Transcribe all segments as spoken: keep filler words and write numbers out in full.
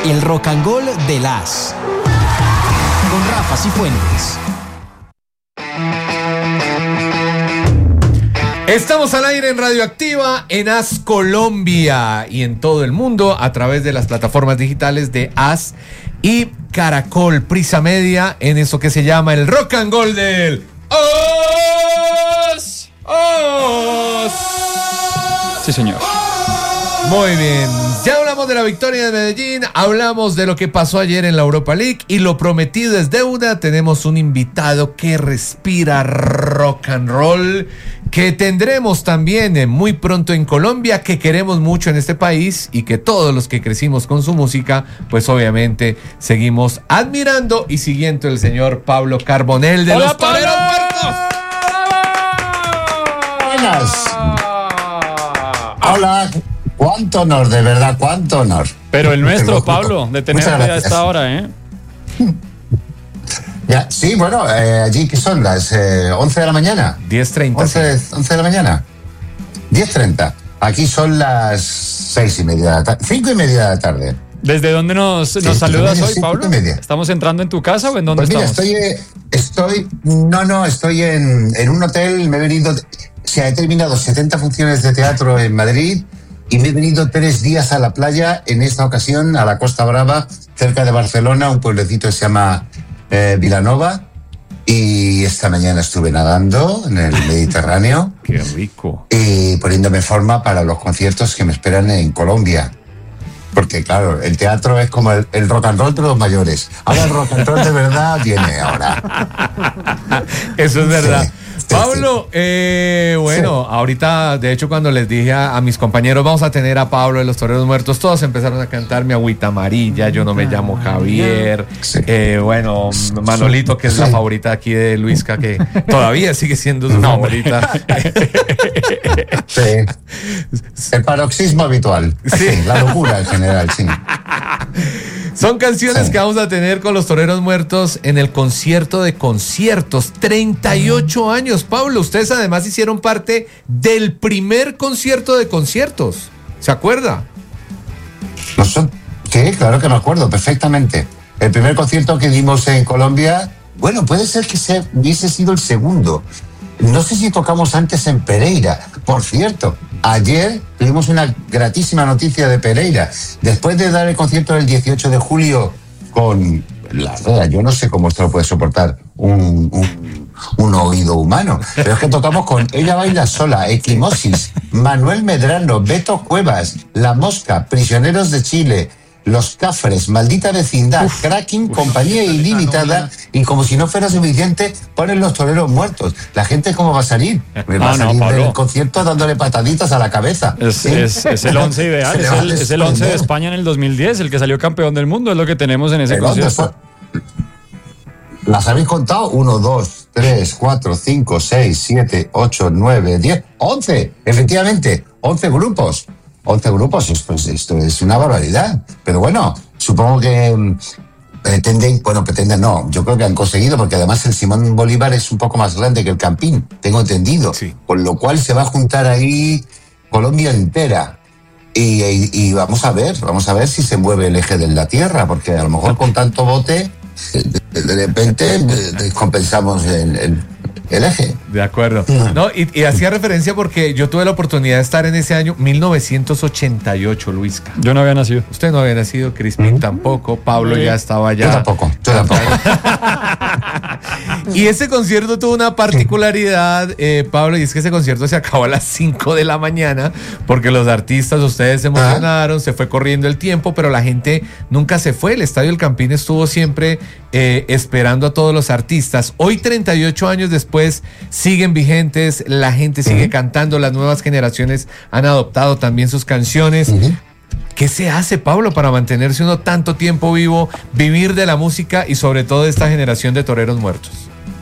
El Rock and Roll del As, con Rafa Cifuentes. Estamos al aire en Radioactiva, en As Colombia y en todo el mundo a través de las plataformas digitales de As y Caracol, Prisa Media, en eso que se llama el Rock and Roll del As. As. Sí, señor. Muy bien, ya hablamos de la victoria de Medellín, hablamos de lo que pasó ayer en la Europa League y lo prometido es deuda. Tenemos un invitado que respira rock and roll, que tendremos también muy pronto en Colombia, que queremos mucho en este país y que todos los que crecimos con su música, pues obviamente seguimos admirando y siguiendo el señor Pablo Carbonell de ¡Hola, los Toreros Muertos. Buenas. Hola. Cuánto honor, de verdad, cuánto honor. Pero el nuestro, Pablo, de tenerte a esta hora, ¿eh? Ya, sí, bueno, eh, allí que son las eh, once de la mañana. diez treinta. once, once de la mañana. diez treinta. Aquí son las seis y media de la tarde. cinco y media de la tarde. ¿Desde dónde nos, Sí, nos saludas media, hoy, cinco Pablo? y media. ¿Estamos entrando en tu casa o en dónde Pues mira, estamos? estoy, eh, estoy, no, no, estoy en, en un hotel, me he venido, o sea, he terminado setenta funciones de teatro en Madrid y me he venido tres días a la playa, en esta ocasión a la Costa Brava, cerca de Barcelona, un pueblecito que se llama eh, Vilanova, y esta mañana estuve nadando en el Mediterráneo. Qué rico. Y poniéndome en forma para los conciertos que me esperan en Colombia. Porque claro, el teatro es como el, el rock and roll de los mayores. Ahora el rock and roll de verdad viene ahora. Eso es verdad. Sí. Pablo, eh, bueno, sí. Ahorita, de hecho, cuando les dije a, a mis compañeros, vamos a tener a Pablo de los Toreros Muertos, todos empezaron a cantar Mi Agüita Amarilla, Yo No Me Llamo Javier, sí. eh, bueno, Manolito, que es sí. la favorita aquí de Luisca, que todavía sigue siendo su no, favorita. Sí, el paroxismo habitual, sí. Sí, la locura en general, sí. Son canciones sí. que vamos a tener con los Toreros Muertos en el concierto de conciertos. treinta y ocho años, Pablo. Ustedes además hicieron parte del primer concierto de conciertos. ¿Se acuerda? No son... Sí, claro que me acuerdo perfectamente. El primer concierto que dimos en Colombia, bueno, puede ser que se hubiese sido el segundo. No sé si tocamos antes en Pereira. Por cierto, ayer tuvimos una gratísima noticia de Pereira. Después de dar el concierto del dieciocho de julio con la rueda, yo no sé cómo esto lo puede soportar un, un, un oído humano, pero es que tocamos con Ella Baila Sola, Equimosis, Manuel Medrano, Beto Cuevas, La Mosca, Prisioneros de Chile, Los Cafres, Maldita Vecindad, uf, Cracking, uf, Compañía uf, Ilimitada, y como si no fuera suficiente, ponen Los Toreros Muertos. La gente, ¿cómo va a salir? No, va a salir no, del concierto dándole pataditas a la cabeza. Es, ¿sí? es, es el once ideal, es el, es el once de España en el dos mil diez, el que salió campeón del mundo, es lo que tenemos en ese ¿pero concierto. ¿Las habéis contado? uno, dos, tres, cuatro, cinco, seis, siete, ocho, nueve, diez, once, efectivamente, once grupos. once grupos, esto es, esto es una barbaridad. Pero bueno, supongo que um, pretenden, bueno, pretenden no, yo creo que han conseguido, porque además el Simón Bolívar es un poco más grande que el Campín, tengo entendido. Sí. Con lo cual se va a juntar ahí Colombia entera. Y, y, y vamos a ver, vamos a ver si se mueve el eje de la Tierra, porque a lo mejor con tanto bote, de, de repente descompensamos el, el el eje. De acuerdo. No, y, y hacía referencia porque yo tuve la oportunidad de estar en ese año mil novecientos ochenta y ocho, Luisca. Yo no había nacido. Usted no había nacido, Crispín uh-huh. tampoco, Pablo sí. ya estaba allá. Yo tampoco, yo tampoco. Y ese concierto tuvo una particularidad, eh, Pablo, y es que ese concierto se acabó a las cinco de la mañana porque los artistas, ustedes se emocionaron, uh-huh. se fue corriendo el tiempo, pero la gente nunca se fue. El Estadio El Campín estuvo siempre eh, esperando a todos los artistas. Hoy, treinta y ocho años después, siguen vigentes, la gente sigue uh-huh. cantando, las nuevas generaciones han adoptado también sus canciones. Uh-huh. ¿Qué se hace, Pablo, para mantenerse uno tanto tiempo vivo, vivir de la música y sobre todo de esta generación de toreros muertos?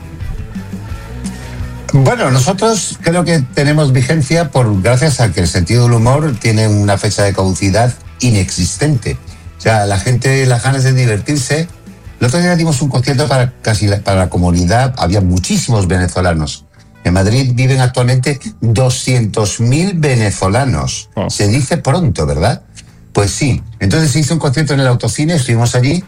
Bueno, nosotros creo que tenemos vigencia por gracias a que el sentido del humor tiene una fecha de caducidad inexistente. O sea, la gente, las ganas de divertirse. El otro día dimos un concierto para casi la, para la comunidad, había muchísimos venezolanos. En Madrid viven actualmente doscientos mil venezolanos. Oh. Se dice pronto, ¿verdad? Pues sí. Entonces se hizo un concierto en el Autocine, estuvimos allí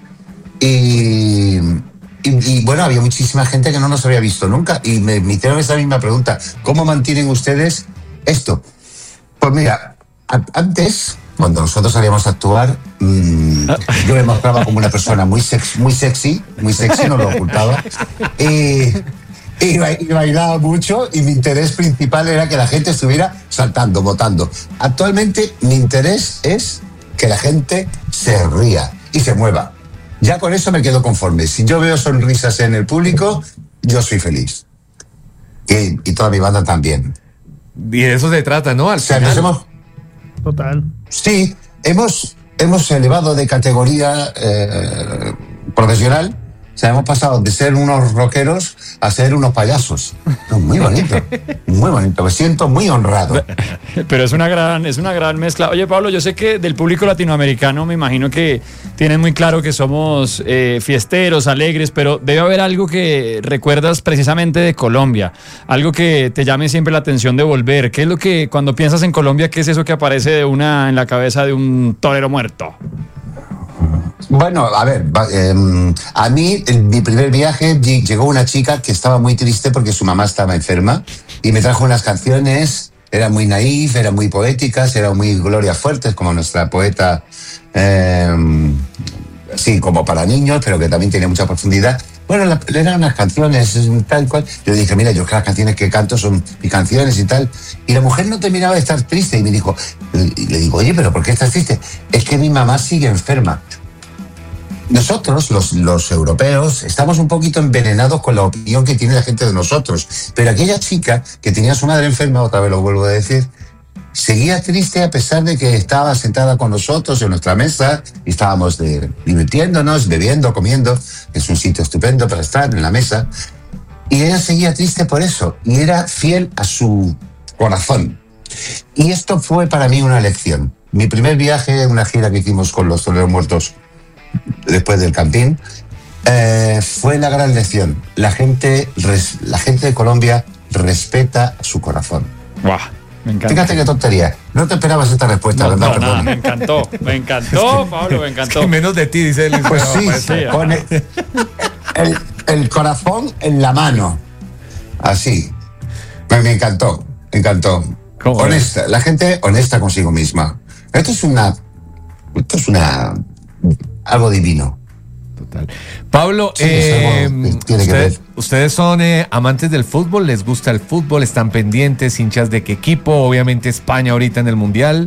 y, y, y bueno, había muchísima gente que no nos había visto nunca y me, me hicieron esa misma pregunta. ¿Cómo mantienen ustedes esto? Pues mira, a, antes, cuando nosotros salíamos a actuar, mmm, yo me mostraba como una persona muy, sex, muy sexy, muy sexy, no lo ocultaba. Y... Y bailaba mucho y mi interés principal era que la gente estuviera saltando, votando. Actualmente mi interés es que la gente se ría y se mueva. Ya con eso me quedo conforme. Si yo veo sonrisas en el público, yo soy feliz. Y, y toda mi banda también. Y de eso se trata, ¿no? Al o sea, final. nos hemos... Total. Sí, hemos, hemos elevado de categoría eh, profesional. O sea, hemos pasado de ser unos rockeros a ser unos payasos. Muy bonito, muy bonito. Me siento muy honrado. Pero es una gran, es una gran mezcla. Oye, Pablo, yo sé que del público latinoamericano me imagino que tienen muy claro que somos eh, fiesteros, alegres, pero debe haber algo que recuerdas precisamente de Colombia, algo que te llame siempre la atención de volver. ¿Qué es lo que cuando piensas en Colombia, qué es eso que aparece de una en la cabeza de un torero muerto? Bueno, a ver, eh, a mí en mi primer viaje llegó una chica que estaba muy triste porque su mamá estaba enferma y me trajo unas canciones, eran muy naif, eran muy poéticas, eran muy Gloria Fuertes, como nuestra poeta, eh, sí, como para niños, pero que también tenía mucha profundidad. Bueno, la, eran unas canciones tal cual. Yo dije, mira, yo que las canciones que canto son mis canciones y tal. Y la mujer no terminaba de estar triste y me dijo, y le digo, oye, pero ¿por qué estás triste? Es que mi mamá sigue enferma. Nosotros, los, los europeos, estamos un poquito envenenados con la opinión que tiene la gente de nosotros. Pero aquella chica que tenía a su madre enferma, otra vez lo vuelvo a decir, seguía triste a pesar de que estaba sentada con nosotros en nuestra mesa y estábamos de, divirtiéndonos, bebiendo, comiendo. Es un sitio estupendo para estar en la mesa. Y ella seguía triste por eso. Y era fiel a su corazón. Y esto fue para mí una lección. Mi primer viaje, una gira que hicimos con los Toreros Muertos después del campín, eh, fue la gran lección. La gente, res, la gente de Colombia respeta su corazón. Wow, me encanta. Fíjate qué tontería. No te esperabas esta respuesta, no, ¿verdad? No, nada, me encantó, me encantó, Pablo, me encantó. Es que menos de ti, dice él. Pues sí, sí, con el, el, el corazón en la mano. Así. Me, me encantó, me encantó. Honesta, es? La gente honesta consigo misma. Esto es una... Esto es una... algo divino. Total. Pablo, sí, eh, tiene usted, que ver. ustedes son eh, amantes del fútbol, les gusta el fútbol, están pendientes, hinchas de qué equipo, obviamente España ahorita en el Mundial.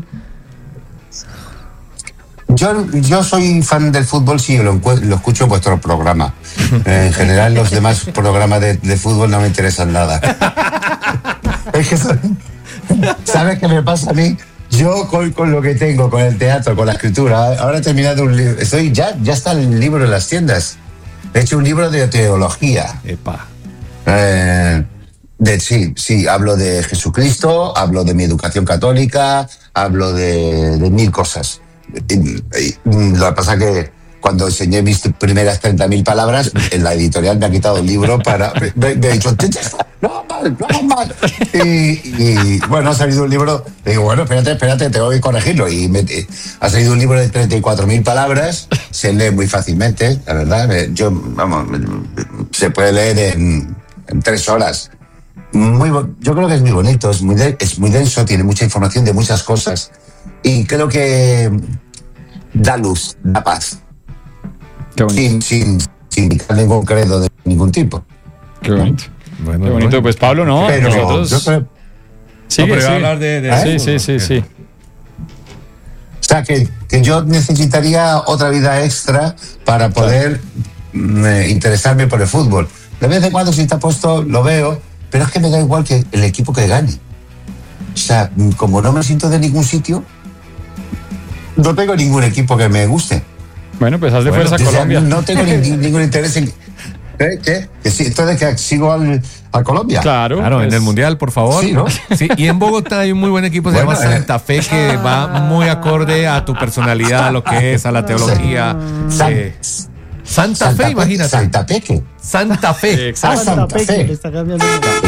Yo, yo soy fan del fútbol, sí, lo, lo escucho en vuestro programa. Eh, en general, los demás programas de, de fútbol no me interesan nada. Es que soy, ¿sabes qué me pasa a mí? Yo con, con lo que tengo, con el teatro, con la escritura, ahora he terminado un libro, estoy ya, ya está el libro en las tiendas. He hecho un libro de teología. Epa. Eh, de, sí, sí, hablo de Jesucristo, hablo de mi educación católica, hablo de, de mil cosas. Y, y, lo que pasa es que cuando enseñé mis primeras treinta mil palabras, en la editorial me ha quitado el libro para... Me, me ha dicho, no, mal, no, mal. Y, y bueno, ha salido un libro, le digo, bueno, espérate, espérate, tengo que corregirlo. Y me, ha salido un libro de treinta y cuatro mil palabras, se lee muy fácilmente, la verdad. Yo, vamos, se puede leer en, en tres horas. Muy, yo creo que es muy bonito, es muy, de, es muy denso, tiene mucha información de muchas cosas. Y creo que da luz, da paz. Sin, sin, sin indicar ningún credo de ningún tipo. Qué bonito. Bueno, Qué bonito. bueno. Pues Pablo, no, pero nosotros... yo creo, Sigue, no, pero iba a sigue. hablar de, de ¿Eh? eso, Sí, sí, ¿no? sí, sí. o sea, que, que yo necesitaría otra vida extra para poder eh, interesarme por el fútbol. De vez en cuando, si está puesto, lo veo, pero es que me da igual que el equipo que gane. O sea, como no me siento de ningún sitio, no tengo ningún equipo que me guste. Bueno, pues haz de Bueno, fuerza O sea, Colombia. no tengo ningún, ningún interés en... ¿Qué? ¿Qué? ¿Que sí, entonces que sigo al, a Colombia? Claro. Claro, pues, en el Mundial, por favor. Sí, ¿no? Sí, y en Bogotá hay un muy buen equipo, se Bueno, llama eh. Santa Fe, que va muy acorde a tu personalidad, a lo que es, a la teología. San- Eh, Santa, Fe, Pe- imagínate. Santa Peque. Santa Fe. Exacto. Ah, Santa Fe. Le está cambiando el nombre.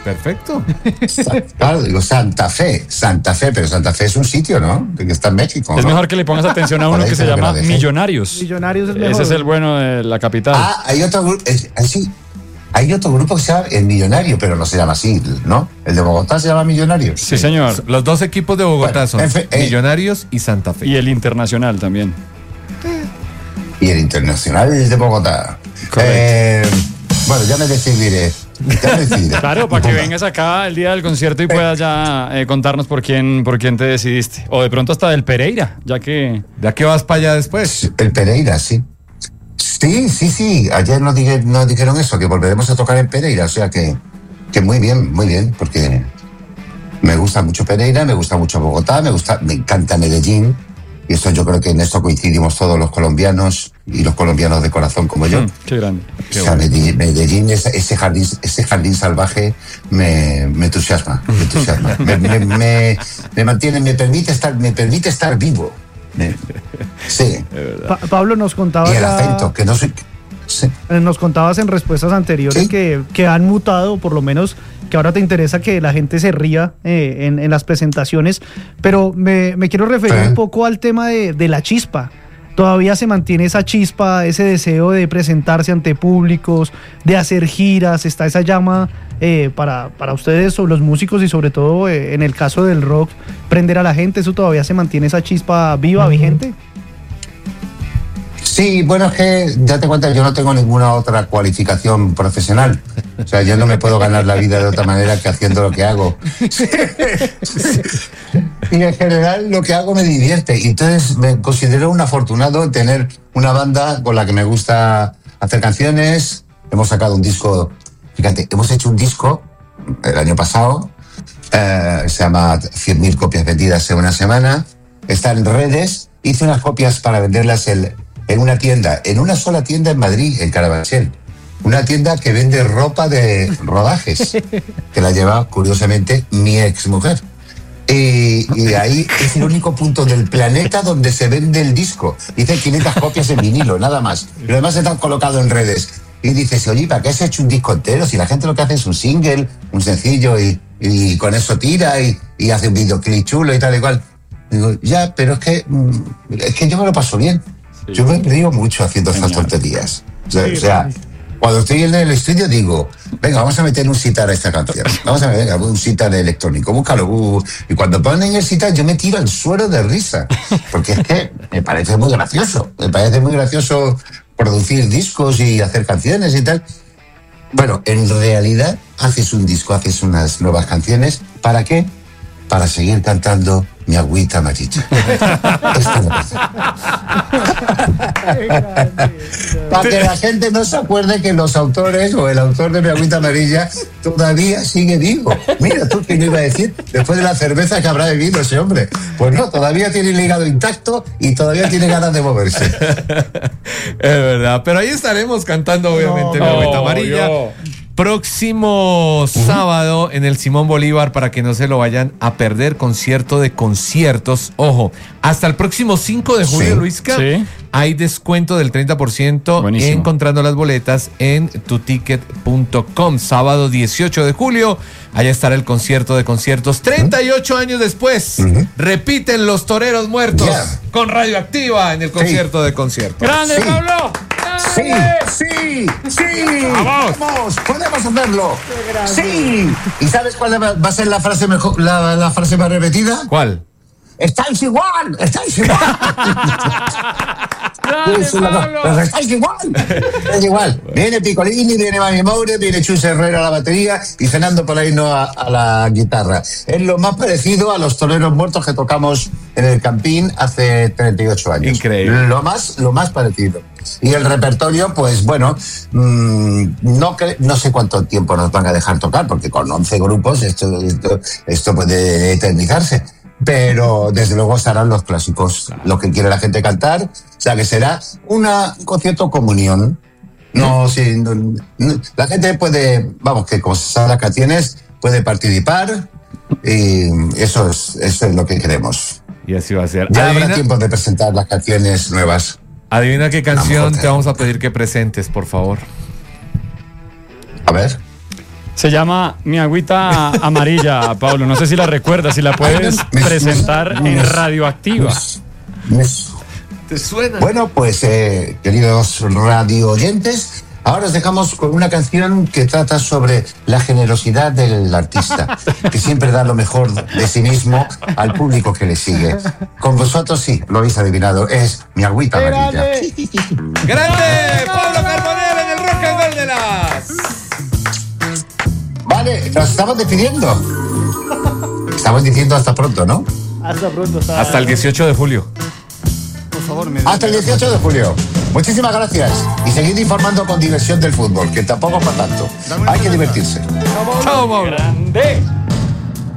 Perfecto. Claro, digo Santa Fe, Santa Fe, pero Santa Fe es un sitio, ¿no? Que está en México. Es ¿no? mejor que le pongas atención a uno que se llama Millonarios. Millonarios es mejor. Ese es el bueno de la capital. Ah, hay otro grupo, sí, hay otro grupo que se llama El Millonario, pero no se llama así, ¿no? El de Bogotá se llama Millonarios. Sí, señor. Los dos equipos de Bogotá Bueno, son en fe- eh. Millonarios y Santa Fe. Y el Internacional también. Y el Internacional es de Bogotá. Correcto. Eh, bueno, ya me decidiré. Ya me decidiré. Claro, para que vengas acá el día del concierto y puedas ya eh, contarnos por quién, por quién te decidiste. O de pronto hasta del Pereira, ya que... ¿Ya que vas para allá después? El Pereira, sí. Sí, sí, sí. Ayer nos, dije- nos dijeron eso, que volveremos a tocar en Pereira. O sea que, que muy bien, muy bien, porque me gusta mucho Pereira, me gusta mucho Bogotá, me gusta, me encanta Medellín. Y esto yo creo que en esto coincidimos todos los colombianos y los colombianos de corazón como yo. Mm, qué grande. Qué o sea, bueno. Medellín, Medellín, ese, ese jardín, ese jardín salvaje me, me entusiasma, me entusiasma. me, me, me, me mantiene, me permite estar, me permite estar vivo. Me- sí. Pa- Pablo, nos Y contabas, el ya- acento, que no soy. Sí. eh, nos contabas en respuestas anteriores Sí. que, que han mutado, por lo menos que ahora te interesa que la gente se ría eh, en, en las presentaciones, pero me, me quiero referir Sí. un poco al tema de, de la chispa. Todavía se mantiene esa chispa, ese deseo de presentarse ante públicos, de hacer giras, está esa llama eh, para, para ustedes, o los músicos, y sobre todo eh, en el caso del rock, prender a la gente. ¿Eso todavía se mantiene, esa chispa viva, vigente? Sí, bueno, es que date cuenta, yo no tengo ninguna otra cualificación profesional. O sea, yo no me puedo ganar la vida de otra manera que haciendo lo que hago. Y en general lo que hago me divierte. Y entonces me considero un afortunado en tener una banda con la que me gusta hacer canciones. Hemos sacado un disco, fíjate, hemos hecho un disco el año pasado, eh, se llama cien mil copias vendidas en una semana. Está en redes. Hice unas copias para venderlas el, en una tienda, en una sola tienda en Madrid, en Carabanchel. Una tienda que vende ropa de rodajes, que la lleva, curiosamente, mi ex mujer. Y, y ahí es el único punto del planeta donde se vende el disco. Dice quinientas copias en vinilo, nada más. Y lo demás está colocado en redes. Y dices, oye, ¿para qué has hecho un disco entero? Si la gente lo que hace es un single, un sencillo, y, y con eso tira y, y hace un videoclip chulo y tal y cual. Digo, ya, pero es que, mm, es que yo me lo paso bien. Sí. Yo me río mucho haciendo estas Genial. tonterías. O sea, Sí, o sea, cuando estoy en el estudio digo, venga, vamos a meter un sitar a esta canción. Vamos a meter venga, un sitar electrónico, búscalo. Uh, y cuando ponen el sitar yo me tiro al suelo de risa. Porque es que me parece muy gracioso. Me parece muy gracioso producir discos y hacer canciones y tal. Bueno, en realidad haces un disco, haces unas nuevas canciones. ¿Para qué? Para seguir cantando Mi Agüita Amarilla. Esto me parece. Para que la gente no se acuerde que los autores o el autor de Mi Agüita Amarilla todavía sigue vivo. Mira tú que no iba a decir, después de la cerveza que habrá bebido ese hombre. Pues no, todavía tiene el hígado intacto y todavía tiene ganas de moverse. Es verdad, pero ahí estaremos cantando obviamente No, Mi Agüita no, Amarilla. yo. Próximo sábado en el Simón Bolívar, para que no se lo vayan a perder, concierto de conciertos. Ojo, hasta el próximo cinco de julio, Sí. Luisca, Sí. hay descuento del treinta por ciento Buenísimo. encontrando las boletas en tu ticket punto com. Sábado dieciocho de julio, allá estará el concierto de conciertos. treinta y ocho años después, Ujú. repiten los Toreros Muertos Ya. con Radioactiva en el concierto de conciertos. ¡Grande, Sí. Pablo! Sí, ¡Grande! sí, sí. Vamos. Vamos, podemos hacerlo. Sí. ¿Y sabes cuál va va a ser la frase mejor, la, la frase más repetida? ¿Cuál? Estáis igual, estáis igual. ¡Grande, Es una- Pablo! Pero estáis igual. Es igual. Viene Piccolini, viene Mami Moure, viene Chus Herrera a la batería y Fernando Polaino a, a la guitarra. Es lo más parecido a los Toreros Muertos que tocamos en el Campín hace treinta y ocho años. Increíble. Lo más, lo más parecido. Y el repertorio, pues bueno, mmm, no, cre- no sé cuánto tiempo nos van a dejar tocar, porque con once grupos esto, esto, esto puede eternizarse. Pero desde luego estarán los clásicos, lo que quiere la gente cantar. O sea que será una, un concierto comunión. No, sí, no, no, la gente puede, vamos, que como se saben las canciones, puede participar. Y eso es, eso es lo que queremos. Y así va a ser. Ya habrá Adivina, tiempo de presentar las canciones nuevas. adivina qué canción mejor te vamos a pedir que presentes, por favor. A ver. Se llama Mi Agüita Amarilla, Pablo. No sé si la recuerdas, si la puedes me- presentar me- en Radioactiva. Me- ¿Te suena? Bueno, pues eh, queridos radio oyentes, ahora os dejamos con una canción que trata sobre la generosidad del artista, que siempre da lo mejor de sí mismo al público que le sigue. Con vosotros sí, lo habéis adivinado, es Mi Agüita Amarilla. ¡Grande! Pablo Carbonell en el Rock and Roll de las... Vale, nos estamos despidiendo. Estamos diciendo hasta pronto, ¿no? Hasta pronto. Hasta, Hasta el dieciocho de julio. Hasta el dieciocho de julio. Muchísimas gracias. Y seguid informando con diversión del fútbol, que tampoco es para tanto. Hay que divertirse. Chao, Pablo. Grande.